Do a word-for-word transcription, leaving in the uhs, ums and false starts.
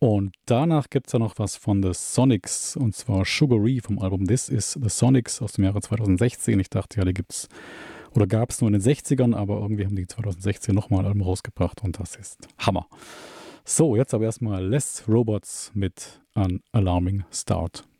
Und danach gibt es ja noch was von The Sonics, und zwar Sugary vom Album This Is The Sonics aus dem Jahre zweitausendsechzehn. Ich dachte ja, die gibt's oder gab es nur in den sechzigern, aber irgendwie haben die zweitausendsechzehn nochmal ein Album rausgebracht und das ist Hammer. So, jetzt aber erstmal Les Robots mit An Alarming Start.